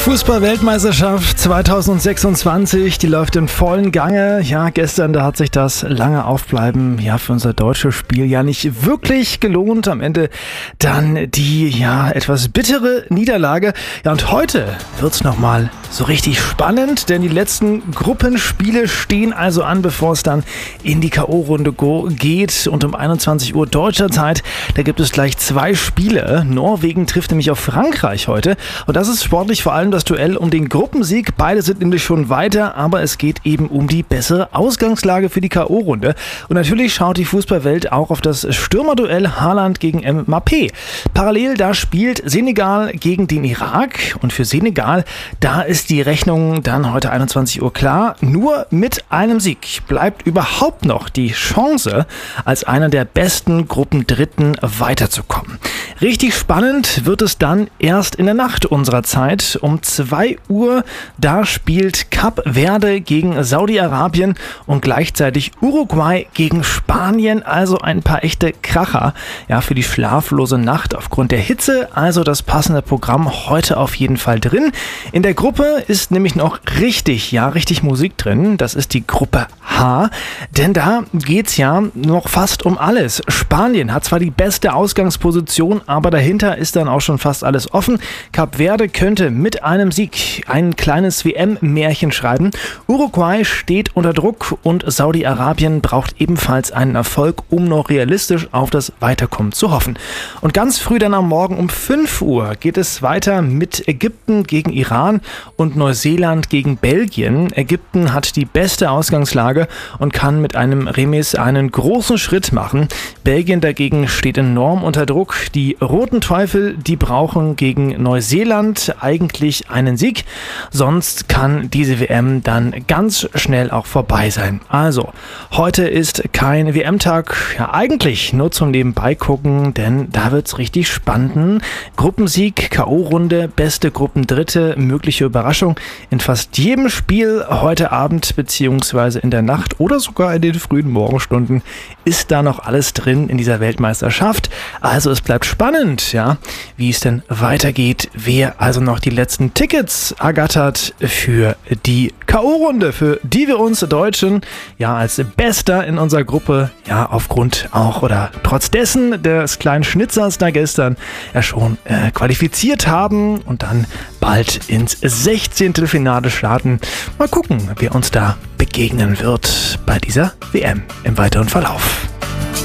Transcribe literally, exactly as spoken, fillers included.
Fußball-Weltmeisterschaft zweitausendsechsundzwanzig, die läuft im vollen Gange. Ja, gestern, da hat sich das lange Aufbleiben ja für unser deutsches Spiel ja nicht wirklich gelohnt. Am Ende dann die ja etwas bittere Niederlage. Ja, und heute wird's nochmal so richtig spannend, denn die letzten Gruppenspiele stehen also an, bevor es dann in die K O-Runde geht. Und um einundzwanzig Uhr deutscher Zeit, da gibt es gleich zwei Spiele. Norwegen trifft nämlich auf Frankreich heute. Und das ist sportlich vor allem das Duell um den Gruppensieg. Beide sind nämlich schon weiter, aber es geht eben um die bessere Ausgangslage für die K O-Runde. Und natürlich schaut die Fußballwelt auch auf das Stürmerduell Haaland gegen Mbappé. Parallel, da spielt Senegal gegen den Irak. Und für Senegal, da ist die Rechnung dann heute einundzwanzig Uhr klar. Nur mit einem Sieg bleibt überhaupt noch die Chance, als einer der besten Gruppendritten weiterzukommen. Richtig spannend wird es dann erst in der Nacht unserer Zeit. Um zwei Uhr, da spielt Kap Verde gegen Saudi-Arabien und gleichzeitig Uruguay gegen Spanien. Also ein paar echte Kracher, ja, für die schlaflose Nacht aufgrund der Hitze. Also das passende Programm heute auf jeden Fall drin. In der Gruppe ist nämlich noch richtig, ja, richtig Musik drin. Das ist die Gruppe H, denn da geht's ja noch fast um alles. Spanien hat zwar die beste Ausgangsposition, aber dahinter ist dann auch schon fast alles offen. Kap Verde könnte mit einem Sieg ein kleines W M-Märchen schreiben. Uruguay steht unter Druck und Saudi-Arabien braucht ebenfalls einen Erfolg, um noch realistisch auf das Weiterkommen zu hoffen. Und ganz früh dann am Morgen um fünf Uhr geht es weiter mit Ägypten gegen Iran und Neuseeland gegen Belgien. Ägypten hat die beste Ausgangslage und kann mit einem Remis einen großen Schritt machen. Belgien dagegen steht enorm unter Druck. Die Roten Teufel, die brauchen gegen Neuseeland eigentlich einen Sieg. Sonst kann diese W M dann ganz schnell auch vorbei sein. Also, heute ist kein W M-Tag. Ja, eigentlich nur zum Nebenbeigucken, denn da wird's richtig spannend. Gruppensieg, K O-Runde, beste Gruppendritte, mögliche Überraschung in fast jedem Spiel heute Abend beziehungsweise in der Nacht oder sogar in den frühen Morgenstunden ist da noch alles drin in dieser Weltmeisterschaft. Also es bleibt spannend, ja, wie es denn weitergeht, wer also noch die letzten Tickets ergattert für die K O-Runde, für die wir uns Deutschen ja als Bester in unserer Gruppe, ja, aufgrund auch oder trotz dessen des kleinen Schnitzers da gestern ja schon äh, qualifiziert haben und dann bald ins sechzehnte Finale starten. Mal gucken, wer uns da begegnen wird bei dieser W M im weiteren Verlauf.